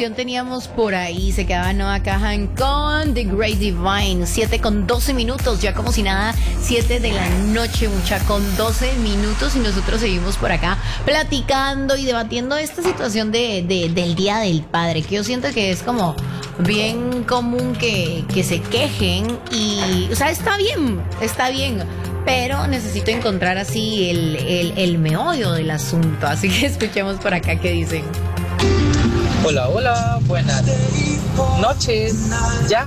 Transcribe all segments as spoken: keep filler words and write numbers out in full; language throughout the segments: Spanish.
canción teníamos por ahí? Se quedaba Noah Kahan con The Great Divine. siete con doce minutos, ya como si nada, siete de la noche, mucha, con doce minutos. Y nosotros seguimos por acá platicando y debatiendo esta situación de, de, del Día del Padre, que yo siento que es como bien común que, que se quejen. Y, o sea, está bien, está bien, pero necesito encontrar así el, el, el meollo del asunto. Así que escuchemos por acá qué dicen. Hola, hola, buenas noches. ¿Ya?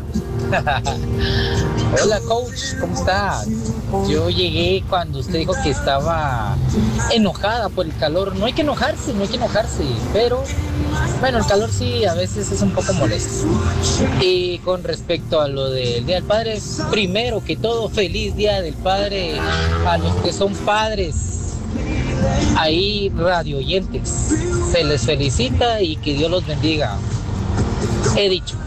Hola, coach, ¿cómo está? Yo llegué cuando usted dijo que estaba enojada por el calor. No hay que enojarse, no hay que enojarse, pero bueno, el calor sí a veces es un poco molesto. Y con respecto a lo del Día del Padre, primero que todo, feliz Día del Padre a los que son padres. Ahí, radio oyentes, se les felicita y que Dios los bendiga. He dicho.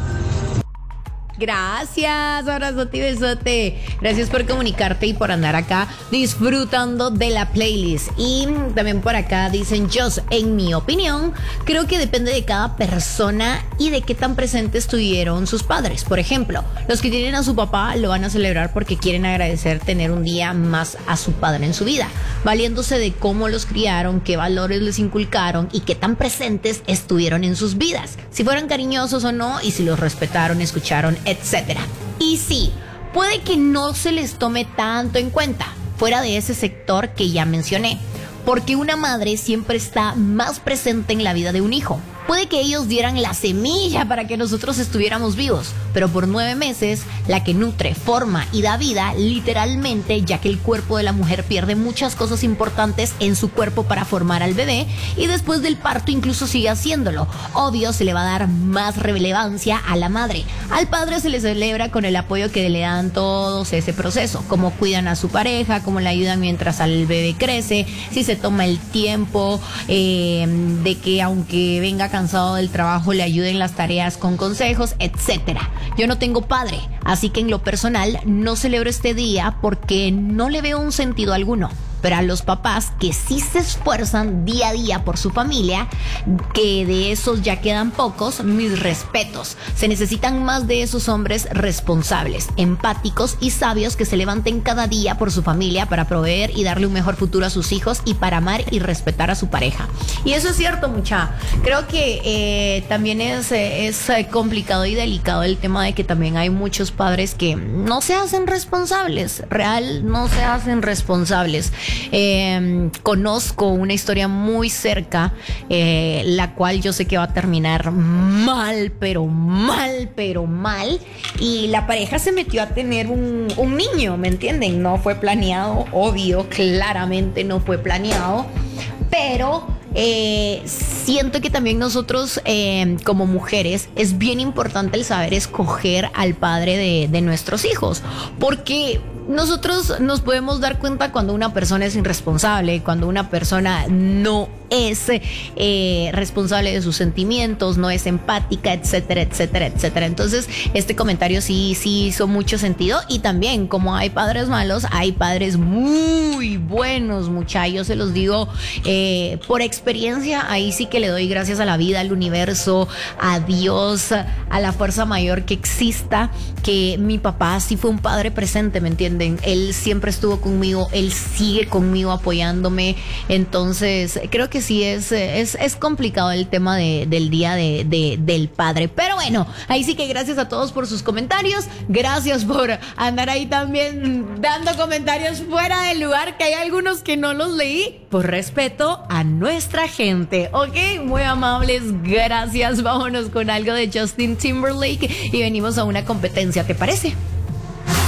Gracias, abrazote y besote. Gracias por comunicarte y por andar acá disfrutando de la playlist. Y también por acá dicen: Jos, en mi opinión, creo que depende de cada persona y de qué tan presentes estuvieron sus padres. Por ejemplo, los que tienen a su papá lo van a celebrar porque quieren agradecer tener un día más a su padre en su vida, valiéndose de cómo los criaron, qué valores les inculcaron y qué tan presentes estuvieron en sus vidas, si fueron cariñosos o no, y si los respetaron, escucharon, etcétera. Y sí, puede que no se les tome tanto en cuenta fuera de ese sector que ya mencioné, porque una madre siempre está más presente en la vida de un hijo. Puede que ellos dieran la semilla para que nosotros estuviéramos vivos, pero por nueve meses, la que nutre, forma y da vida, literalmente, ya que el cuerpo de la mujer pierde muchas cosas importantes en su cuerpo para formar al bebé, y después del parto incluso sigue haciéndolo. Obvio, se le va a dar más relevancia a la madre. Al padre se le celebra con el apoyo que le dan todos ese proceso, cómo cuidan a su pareja, cómo le ayudan mientras al bebé crece, si se toma el tiempo eh, de que aunque venga cansado del trabajo le ayuden las tareas con consejos, etcétera. Yo no tengo padre, así que en lo personal no celebro este día porque no le veo un sentido alguno. Pero a los papás que sí se esfuerzan día a día por su familia, que de esos ya quedan pocos, mis respetos. Se necesitan más de esos hombres responsables, empáticos y sabios que se levanten cada día por su familia para proveer y darle un mejor futuro a sus hijos y para amar y respetar a su pareja. Y eso es cierto, mucha. Creo que eh, también es, es complicado y delicado el tema de que también hay muchos padres que no se hacen responsables, real, no se hacen responsables. Eh, conozco una historia muy cerca, eh, la cual yo sé que va a terminar mal, pero mal, pero mal. Y la pareja se metió a tener un, un niño, ¿me entienden? No fue planeado, obvio, claramente no fue planeado, pero eh, siento que también nosotros eh, como mujeres es bien importante el saber escoger al padre de, de nuestros hijos, porque nosotros nos podemos dar cuenta cuando una persona es irresponsable, cuando una persona no es eh, responsable de sus sentimientos, no es empática, etcétera, etcétera, etcétera. Entonces, este comentario sí, sí hizo mucho sentido. Y también, como hay padres malos, hay padres muy buenos, muchachos. Yo se los digo eh, por experiencia. Ahí sí que le doy gracias a la vida, al universo, a Dios, a la fuerza mayor que exista, que mi papá sí fue un padre presente, ¿me entienden? Él siempre estuvo conmigo, él sigue conmigo apoyándome. Entonces, creo que sí es, es, es complicado el tema de, del día de, de, del padre. Pero bueno, ahí sí que gracias a todos por sus comentarios. Gracias por andar ahí también dando comentarios fuera del lugar, que hay algunos que no los leí, por respeto a nuestra gente. Ok, muy amables, gracias. Vámonos con algo de Justin Timberlake y venimos a una competencia, ¿te parece?